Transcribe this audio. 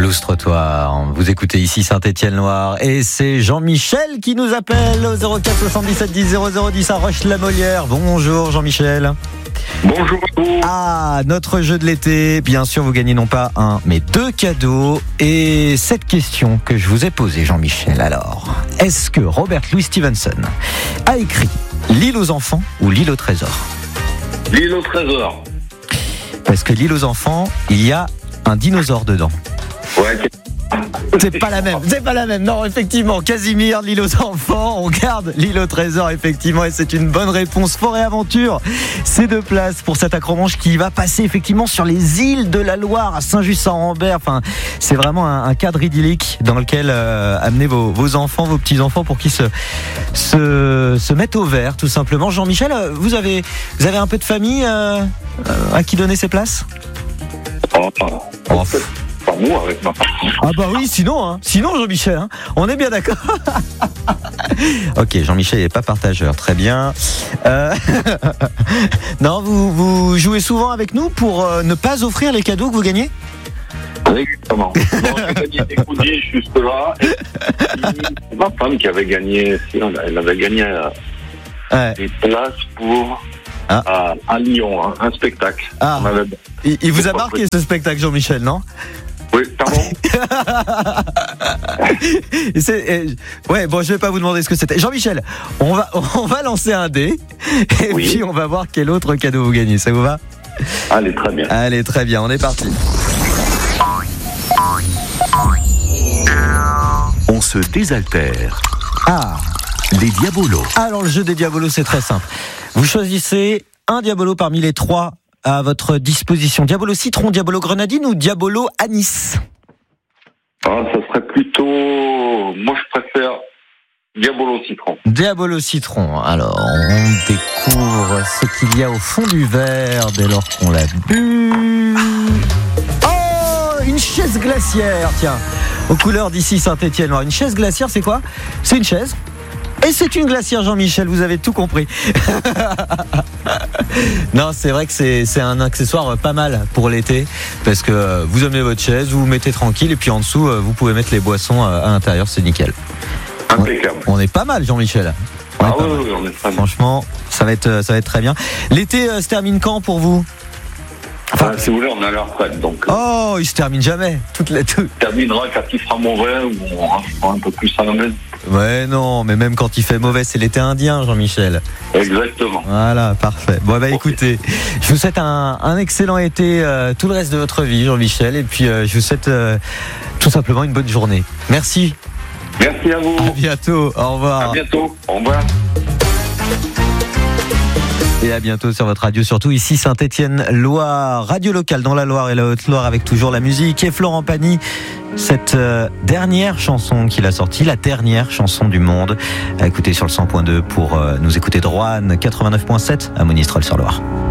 Blues Trottoir. Vous écoutez ici Saint-Étienne-Loire et c'est Jean-Michel qui nous appelle au 04 77 10 00 10 à Roche-la-Molière. Bonjour Jean-Michel. Bonjour à vous. Ah, notre jeu de l'été. Bien sûr, vous gagnez non pas un, mais 2 cadeaux. Et cette question que je vous ai posée, Jean-Michel, alors, est-ce que Robert Louis Stevenson a écrit L'île aux enfants ou L'île au trésor ? L'île au trésor. Parce que L'île aux enfants, il y a un dinosaure dedans. Ouais. C'est pas la même. Non, effectivement, Casimir, L'île aux enfants, on garde L'île au trésor, effectivement, et c'est une bonne réponse. Forêt Aventure, c'est 2 places pour cet accromanche qui va passer effectivement sur les îles de la Loire, à Saint-Just-Saint-Rambert. Enfin, c'est vraiment un cadre idyllique dans lequel amener vos enfants, vos petits-enfants pour qu'ils se mettent au vert, tout simplement. Jean-Michel, vous avez un peu de famille à qui donner ces places ? Pas moi avec ma femme. Ah bah oui, sinon Jean-Michel, hein, on est bien d'accord. Ok, Jean-Michel n'est pas partageur, très bien. Non, vous jouez souvent avec nous pour ne pas offrir les cadeaux que vous gagnez ? Exactement. Bon, j'ai gagné des goodies juste là. C'est ma femme qui avait gagné. Elle avait gagné des places pour à Lyon, hein, un spectacle. Ah. Il vous a marqué ce spectacle, Jean-Michel, non ? Oui, pardon. Ouais, bon, je vais pas vous demander ce que c'était. Jean-Michel, on va lancer un dé et puis on va voir quel autre cadeau vous gagnez. Ça vous va ? Allez, très bien. Allez, très bien, on est parti. On se désaltère. Ah, Les diabolos. alors le jeu des diabolos, c'est très simple. Vous choisissez un diabolo parmi les 3 à votre disposition. Diabolo citron, diabolo grenadine ou diabolo anis ? Ah, ça serait plutôt... Moi, je préfère Diabolo citron. Diabolo citron. Alors, on découvre ce qu'il y a au fond du verre dès lors qu'on l'a bu. Oh, une chaise glaciaire, tiens. Aux couleurs d'ici Saint-Étienne-Loire. Une chaise glaciaire, c'est quoi ? C'est une chaise. Et c'est une glacière, Jean-Michel, vous avez tout compris. Non, c'est vrai que c'est un accessoire pas mal pour l'été, parce que vous amenez votre chaise, vous vous mettez tranquille, et puis en dessous, vous pouvez mettre les boissons à l'intérieur, c'est nickel. Impeccable. On est pas mal, Jean-Michel. Oui, on est très bien. Franchement, ça va être très bien. L'été se termine quand pour vous ? Enfin, si vous voulez, on est à la retraite, donc... Oh, il se termine jamais. On terminera quand il fera mauvais, ou on restera un peu plus à la maison. Ouais, non, mais même quand il fait mauvais, c'est l'été indien, Jean-Michel. Exactement. Voilà, parfait. Bon, bah écoutez, je vous souhaite un excellent été, tout le reste de votre vie, Jean-Michel, et puis je vous souhaite tout simplement une bonne journée. Merci. Merci à vous. À bientôt. Au revoir. À bientôt. Au revoir. Et à bientôt sur votre radio, surtout ici Saint-Étienne-Loire, radio locale dans la Loire et la Haute-Loire avec toujours la musique et Florent Pagny. Cette dernière chanson qu'il a sortie, la dernière chanson du monde, à écouter sur le 100.2 pour nous écouter de Roanne, 89.7 à Monistrol-sur-Loire.